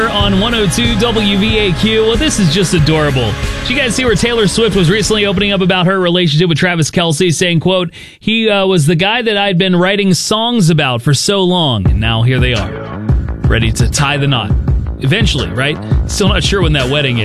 On 102 WVAQ. Well, this is just adorable. Did you guys see where Taylor Swift was recently opening up about her relationship with Travis Kelce, saying, quote, he was the guy that I'd been writing songs about for so long, and now here they are, ready to tie the knot. Eventually, right? Still not sure when that wedding is.